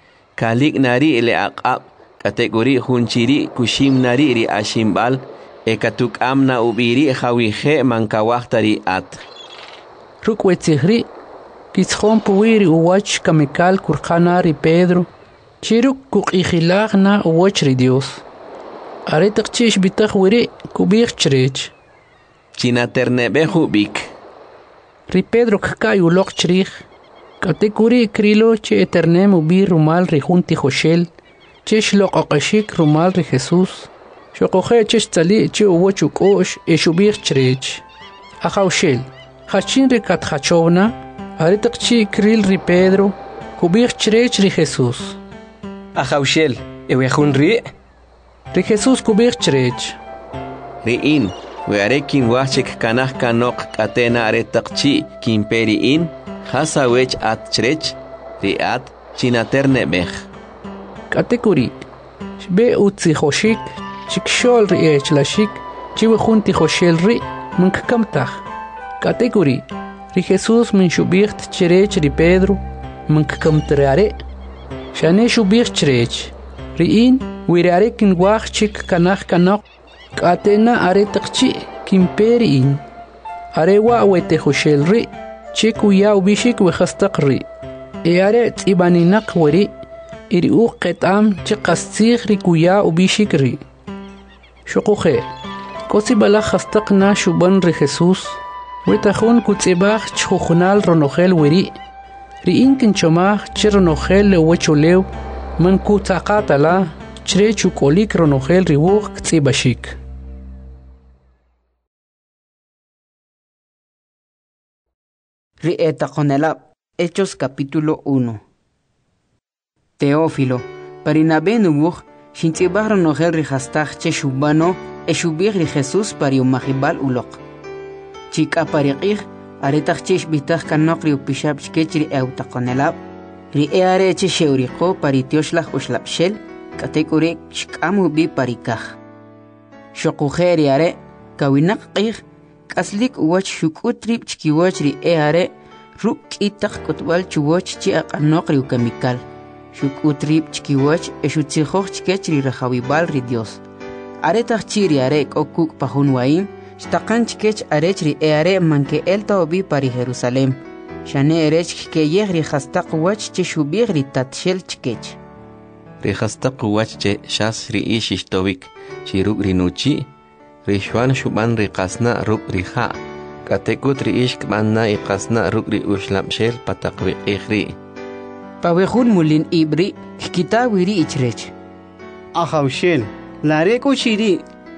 kalik nari le aqab kategori hunchiri kushim nari ri ashimbal ekatuk amna ubiri khawije mankawahtari at rukwetsihri kitzhon puwiri uwach kamikal kurkhanari Pedro chiruk kuqihilagna uwachri Dios aretaqchish bitaq wiri kubich chrech chinaternebe bik ri Pedro kkai ulok chrich kategori krilo che eternem ubir rumal ri junti joshel chesh loqaqashik rumal ri Jesus shoqoje chesh tali che uwachuk osh eshubich chrech akhawshel Hachin ri katkhachovna, aritaqchi kril ri Pedro, kubich chrech ri Jesús. Ajaushel, ewejun ri? Ri Jesús kubich chrech. Ri in, wearekin wachik kanach kanok katena aritaqchi kimperi in, hasawech at chrech, ri at chinaterne bech. Katekuri, shbe utzi hoshik, chikshol ri echlashik, chiwejunti hoshel ri, munkkamtach. Kategori, ri Jesús min shubicht cherech ri Pedro, munkkamtrare. Shane shubicht cherech. Ri in, wirare kin wachchik kanach kanok, katena are taqchi kimperi in. Are wa wete hoshel ri, chiku ya ubishik wehastaq ri. E are tibaninak wari, iri uqetam chiqastig ri kuya ubishik ri. Shokuhe, kosi bala hastaqna shuban ri Jesús, Wetahun kutzibach chujunal ronohel wiri. Riin kinchomach chironohel le wecholew. Man kutzakatala chre chukolik ronohel riwuch ktzibashik. Rietaconelab, Hechos capítulo 1. Teófilo, Parinabe nubuch, shintzibach ronohel rihastach cheshubano, eshubich ri Jesús pariumahibal ulok. Chika pariqih aretaq chish bitaq kanokri upishab chkechri eutaqonelab ri eare chishewriqo paritioshlah ushlabshel katekuri shkamu bi parikaj shoqujeri are kawinaq qih kaslik uwach shukutrib chkiwach ri eare ruk itaq kotwal chuwach chi aqanokri ukamikal shukutrib chkiwach eshutzijoj chkechri rajawibal ri Dios aretaq chiri are kokuk pajun waim Staqan chkech arechri eare manke elta obi pari Jerusalem. Shane erech ke yegri khastaq wach che shubigri tatshel chkech. Ri khastaq wach che shas ri ishishtovik chiruk rinuchi ri shwan shuban ri qasna ruk ri kha. Katekut ri ish kmanna I qasna ruk ri ushlabshel pataqwi ikhri. Pawehun mulin ibri kitawiri ichrech. Ahawshel, lareko shiri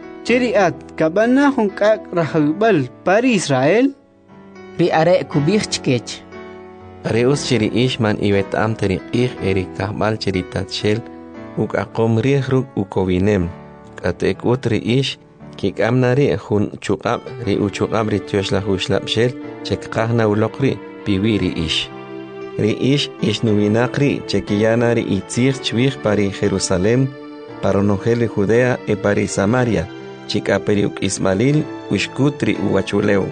Cheriat kabana hunkak rahawibal pari Israel? Ri are kubich chkech. Reus cheri ishman iwetam teri eri kahbal cheri tatshel uk akom riehruk ukowinem. Katekut ri ish kikamna ri hun chukab ri uchukab ri tioshlah ushlabshel chekqahna ulokri piwi ri ish. Ri ish nuvinakri chekiyana ri itzir chwich pari Jerusalem paronogeli Judea e pari Samaria. Chika periuk Ismail ushkutri uwachuleu.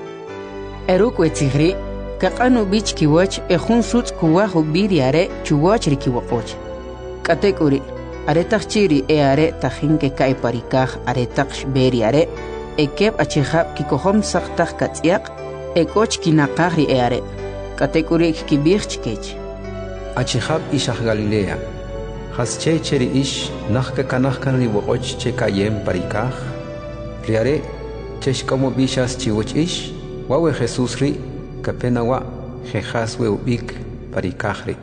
Eruk wetzihri, kakanu bich kiwach ejun suts kuwahu biriare chuwach rikiwakoch. Katekuri, aretach chiri are tajinke kai parikaj aretach beriare, ekeb achihab kikohom saktach katziak, ekoch kinakahri are. Katekuri kibich chkech. Achihab ishach Galilea. Hasche cheri ish nachka kanachkan riwakoch chekayem parikaj. Riare, chesh como bishas chiwach ish, wawe Jesús ri, kapenawa, jejaswe ubik, parikajri.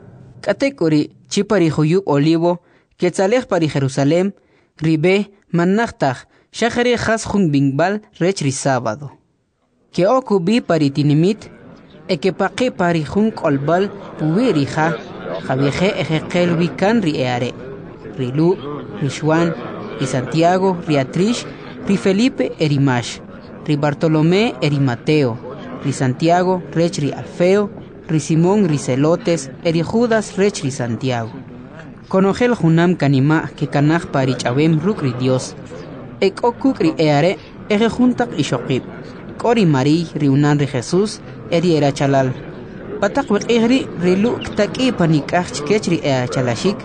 Katekuri, chipari huyub olivo, quetzalej pari Jerusalem, ribe, manachtaj, shachari jas jun bingbal, rechri sábado. Que okubi pari tinimit, ekepake pari jun kolbal, puvirija, javieje ejekel wikan ri eare, rilu, rishwan, ri Santiago, ri Atrish, ri Felipe Erimash, ri Bartolomé eri Mateo, ri Santiago rech ri Alfeo, ri Simón ri Celotes, eri Judas rech ri Santiago. Conogel junam kanima que kanach pari chabem ruk ri Dios. Ek okuk ri eare, ege juntak ishokib. Kori Mari ri unan ri Jesús, eri era chalal. Patak wek ri luk taki panikach chkech ri ea chalashik,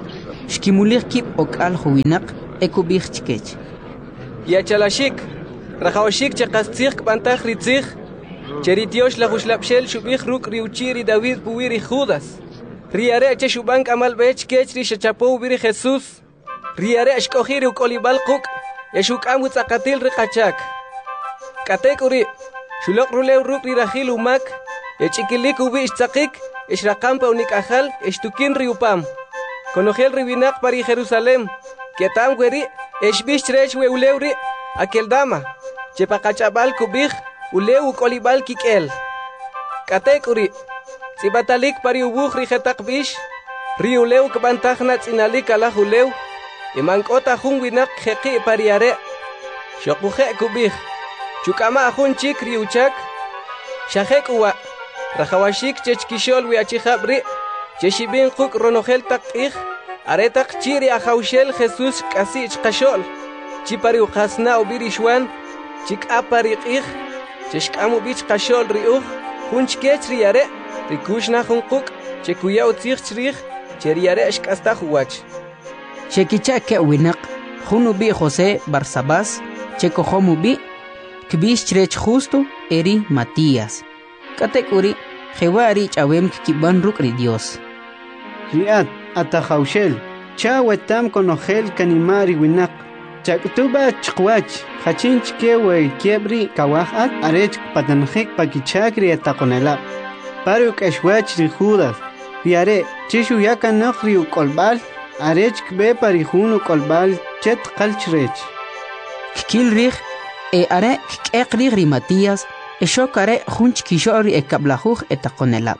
xkimulih kib ok'al juwinaq ekubij chkech. Yachalashik, rajawashik chaqastzij k'bantaj ritzij, cheritiosh la juxlapxel xubij ruk' riuchiri David puwiri Judas. Riare che xubank amal bech kech ri xachapow biri Jesús. Riare xk'ojiri uk'olibal quk' yexuk'am wutz'aqatil riqachak. K'atek uri, xulok rulew ruk' rirajil umak, ech'ikilik ubi ixtzaqik, ixraqampa unik'ajal, ixtukin riupam. Konojel riwinaq pari Jerusalem, ketam weri, exbix trech we ulewri, akeldama, chepaqach'abal kubij, ulew uk'olibal kik'el. K'atek uri, tzibatalik pari ubuj rijetaq bix, ri ulew k'bantaj na tz'inalik alaj ulew, imank'ota jun winaq jeqi' pari are', xoquje' kubij, chuk'ama ajun chik ri uchak, xajek uwa, rajawashik chechkixol wiachijab ri', chexibin quk' ronojel taq q'ij, are taq chiri ajawxel Jesús k'asi' chqaxol, chi pari uqasna ubiri xwan, chik'a pari q'ij, chexk'am ubi chqaxol ri uj, jun chkech ri are', rikuxna jun quk', chekuya utzij chrij, che ri are' xk'astaj uwach. Xekicha' ke winaq, jun ubi José Barsabás, chekojom ubi, kbix chrech justo eri Matías. K'atek uri, jewa ari ch'awem kkiban ruk' ri Dios. Riat atajawxel, cha wetam konojel kanimari winaq. Chaktuba chqwach, hachin chkewe kiebri kawajat arech patanjik pakichakri atakonelab. Paruk eshwach ri Judas, riare chishu yakanok ri ukolbal, arech kbe parihun ukolbal chet qalchrech. Kikil rij, are k'eq rij ri Matías, eshok are junch kishori ekablajuj etakonelab.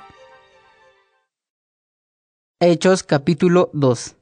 Hechos capítulo 2.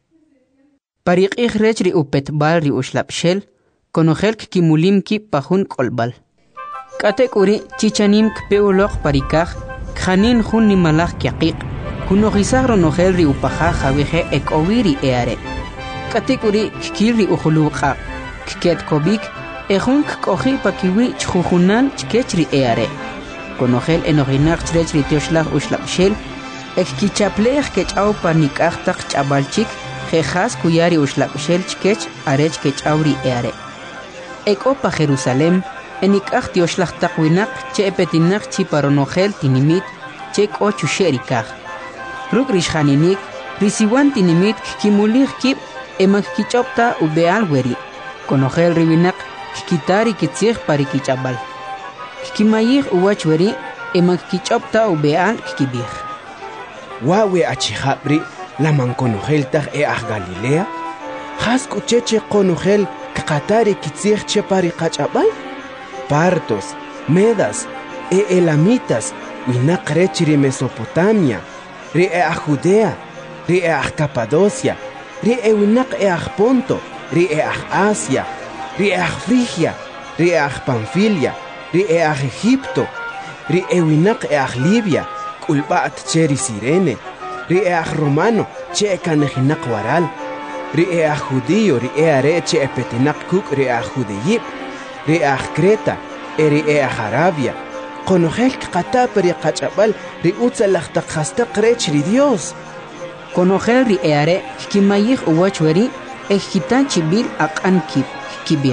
Pariq'ij rech ri upetbal ri uxlapxel, konojel kimulim ki pajun kolbal. K'atek uri chichanim kpeuloq parikaj, kjanin jun nimalaj kyaqiq, kunojisaj ronojel ri upajaj jawije ek'owiri eare. K'atek uri kikil ri ujuluq'aq, kket kobik, ejun k'oji pakiwi chjujunal chkech ri eare. Konojel enojinaq chrech ri tioxlaj uxlapxel, ekkichaplej kech'aw panik'aj taq ch'abalchik, jejas kuyari uxlapxel chkech arech kech'awri eare. Ek'o pa Jerusalem, enik'aj tioxlaj taq winaq che epetinaq chi paronojel tinimit che k'o chuxe'rikaj. Ruk' rixjaninik, risiwan tinimit kkimulij kib emak kich'obta ubeal weri. Konojel riwinaq kkitari kitzij pari kich'abal. Kkimayij uwach weri emak kich'obta ubeal kkibij. Wawe achijabri laman konojel taj eaj Galilea? Has kucheche konojel kakatari kitzij che pari qach'abal? Partos, Medas, Elamitas, winaq rech ri Mesopotamia, ri eaj Judea, ri eaj Capadocia, ri winaq eaj Ponto, ri eaj Asia, ri eaj Frigia, ri eaj Panfilia, ri eaj Egipto, ri winaq eaj Libia, k'ulb'a't che ri Sirene, ri eaj Romano che kanejinaq waral, ri eaj Judío ri are che epetinaq kuk' ri eaj Judeyib, ri eaj Creta, ri eaj Arabia, konojel kqata pari qach'abal ri utzalaj taq qastaq rech ri Dios. Konojel ri eare kkimayij uwach weri ekkitan chibil aq'an kibij.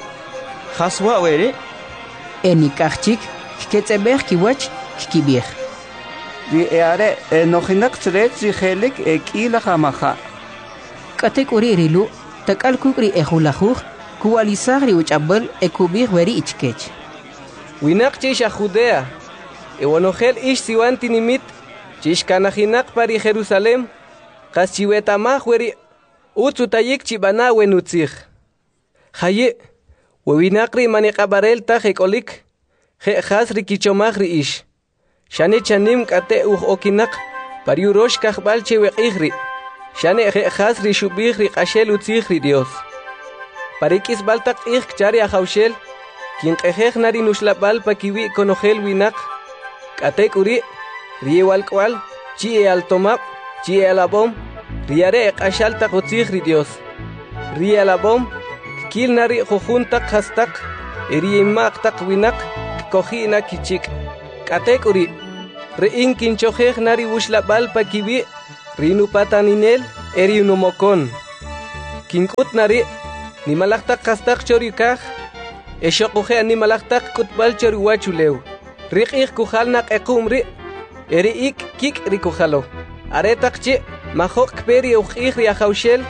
Jaswa weri? Enik'aj chik kketz'ebej kiwach kkibij. Ri eare enojinaq chrech ri jelik ek'ila jamaja. K'atek uri rilu, tak'al kuk' ri ejulajuj, kuwalisaj ri uch'abal ekubij weri ichkech. Winaq chisha Judea, ewanojel ish siwan tinimit, chishkanajinaq pari Jerusalem, qas chiwetamaj weri utzutayik chibana wenutzij. Haye, wewinaq ri maniqabarel taj ek'olik, je'jas ri kichomaj ri ish. Shane chanim k'ate uj okinaq pari urox kajb'al che weq'ij ri. Shane je'jas ri xub'ij ri q'axel utzij ri Dios. Pari k'isb'al taq q'ij kchari ajawxel, kinq'ejej na ri nuxlab'al pakiwi konojel winaq, k'atek uri, ri ewalk'wal, chi ealtomab', chi ealab'om, ri are eq'axal taq utzij ri Dios. Ri ealab'om, kkil na ri jujun taq qastaq, ri imaq taq winaq, kkoji' na kichik'. K'atek uri, ri'in kinchojej na ri uxlab'al pakiwi, ri nupataninel, eri unumokon. Kinkut nari, ni malaktak kastak chorikaj, eshokuhe ni malaktak kutbal choriwachuleu. Rik ik kuhalnak ekumri, eri ik kik rikuhalo. Aretak chi, mahok peri ujih riajaushel.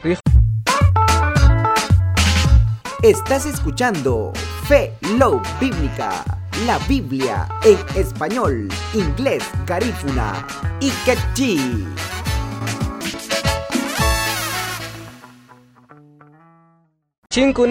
Estás escuchando Fe Love Bíblica, la Biblia en español, inglés, garífuna y quechí. Chinkuna